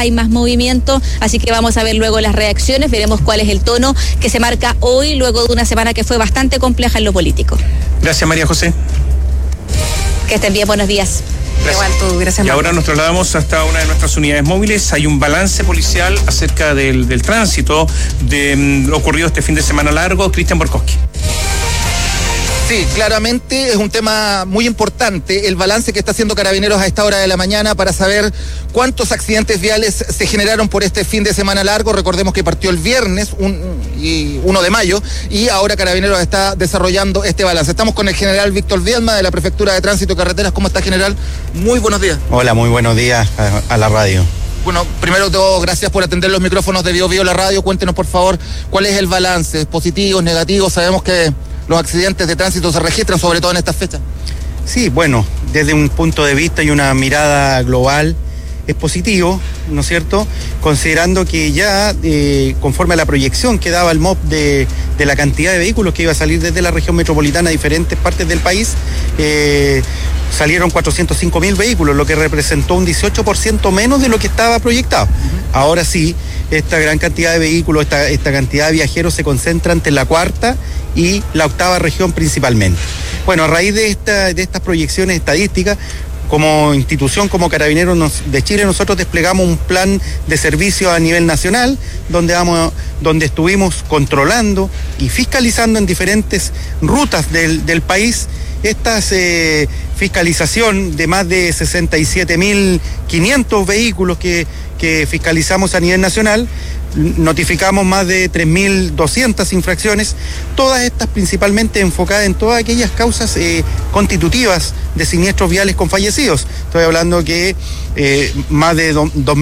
hay más movimiento, así que vamos a ver luego las reacciones, veremos cuál es el tono que se marca hoy, luego de una semana que fue bastante compleja en lo político. Gracias, María José. Que estén bien, buenos días. Gracias. Y ahora nos trasladamos hasta una de nuestras unidades móviles. Hay un balance policial acerca del tránsito de lo ocurrido este fin de semana largo. Cristian Borkowski. Sí, claramente es un tema muy importante el balance que está haciendo Carabineros a esta hora de la mañana para saber cuántos accidentes viales se generaron por este fin de semana largo. Recordemos que partió el viernes 1 de mayo y ahora Carabineros está desarrollando este balance. Estamos con el general Víctor Bielma de la Prefectura de Tránsito y Carreteras. ¿Cómo está, general? Muy buenos días. Hola, muy buenos días a la radio. Bueno, primero de todo, gracias por atender los micrófonos de Bio la radio. Cuéntenos, por favor, cuál es el balance, positivos, negativos. Sabemos que los accidentes de tránsito se registran sobre todo en estas fechas. Sí, bueno, desde un punto de vista y una mirada global es positivo, ¿no es cierto? Considerando que ya conforme a la proyección que daba el MOP de la cantidad de vehículos que iba a salir desde la región metropolitana a diferentes partes del país, salieron 405.000 vehículos, lo que representó un 18% menos de lo que estaba proyectado. Ahora sí, esta gran cantidad de vehículos, esta cantidad de viajeros se concentra entre la cuarta y la octava región principalmente. Bueno, a raíz de estas proyecciones estadísticas, como institución, como Carabineros de Chile, nosotros desplegamos un plan de servicio a nivel nacional, donde estuvimos controlando y fiscalizando en diferentes rutas del país esta fiscalización de más de 67.500 vehículos que fiscalizamos a nivel nacional. Notificamos más de 3.200 infracciones, todas estas principalmente enfocadas en todas aquellas causas constitutivas de siniestros viales con fallecidos. Estoy hablando que más de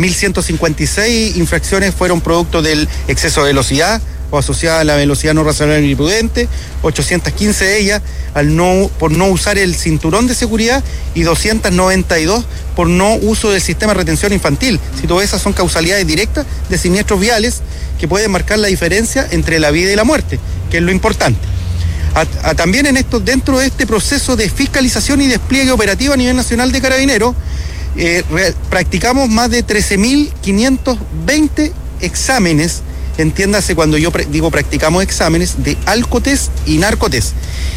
2.156 infracciones fueron producto del exceso de velocidad o asociada a la velocidad no razonable y prudente, 815 de ellas por no usar el cinturón de seguridad y 292 por no uso del sistema de retención infantil. Si todas esas son causalidades directas de siniestros viales que pueden marcar la diferencia entre la vida y la muerte, que es lo importante. También dentro de este proceso de fiscalización y despliegue operativo a nivel nacional de Carabineros, practicamos más de 13.520 exámenes. Entiéndase cuando yo digo practicamos exámenes de alcotest y narcotest.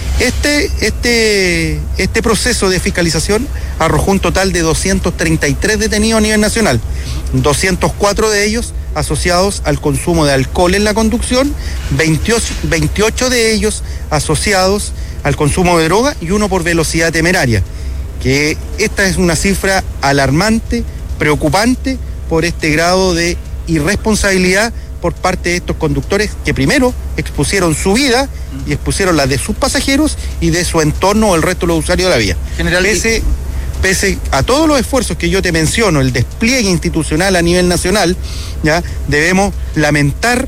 Este proceso de fiscalización arrojó un total de 233 detenidos a nivel nacional, 204 de ellos asociados al consumo de alcohol en la conducción, 28 de ellos asociados al consumo de droga y uno por velocidad temeraria, que esta es una cifra alarmante, preocupante por este grado de irresponsabilidad por parte de estos conductores que primero expusieron su vida y expusieron la de sus pasajeros y de su entorno o el resto de los usuarios de la vía. General, pese a todos los esfuerzos que yo te menciono, el despliegue institucional a nivel nacional, ya debemos lamentar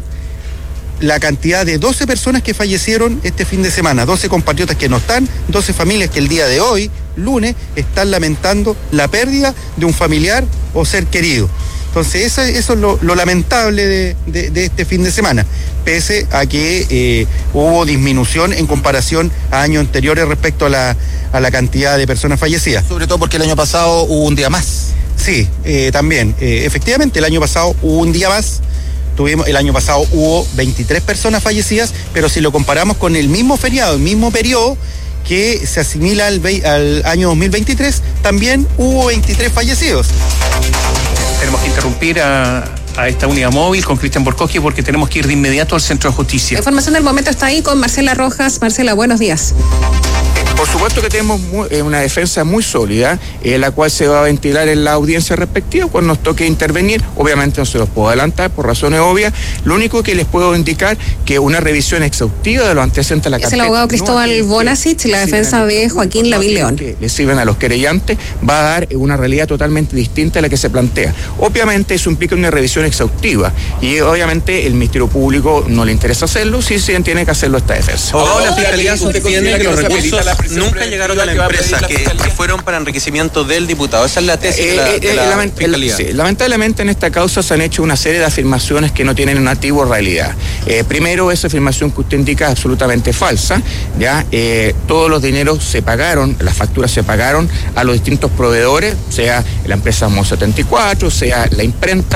la cantidad de 12 personas que fallecieron este fin de semana, 12 compatriotas que no están, 12 familias que el día de hoy, lunes, están lamentando la pérdida de un familiar o ser querido. Entonces eso es lo lamentable de este fin de semana, pese a que hubo disminución en comparación a años anteriores respecto a la cantidad de personas fallecidas. Sobre todo porque el año pasado hubo un día más. Sí, también. Efectivamente, el año pasado hubo un día más. El año pasado hubo 23 personas fallecidas, pero si lo comparamos con el mismo feriado, el mismo periodo que se asimila al año 2023, también hubo 23 fallecidos. Tenemos que interrumpir a esta unidad móvil con Cristian Borkowski porque tenemos que ir de inmediato al Centro de Justicia. La información del momento está ahí con Marcela Rojas. Marcela, buenos días. Por supuesto que tenemos una defensa muy sólida, la cual se va a ventilar en la audiencia respectiva cuando nos toque intervenir. Obviamente no se los puedo adelantar por razones obvias. Lo único que les puedo indicar que una revisión exhaustiva de los antecedentes de la carpeta. Es el abogado Cristóbal Bonasich, la defensa de Joaquín Lavín León. Que le sirven a los querellantes, va a dar una realidad totalmente distinta a la que se plantea. Obviamente eso implica una revisión exhaustiva y obviamente el Ministerio Público no le interesa hacerlo, sí se tiene que hacerlo esta defensa. Ahora la Fiscalía sostiene que los recursos nunca llegaron a la empresa, que fueron para enriquecimiento del diputado. Esa es la tesis de la Fiscalía. Sí, lamentablemente en esta causa se han hecho una serie de afirmaciones que no tienen una antigua realidad. Primero, esa afirmación que usted indica es absolutamente falsa. Ya todos los dineros se pagaron, las facturas se pagaron a los distintos proveedores, sea la empresa MO 74, sea la imprenta,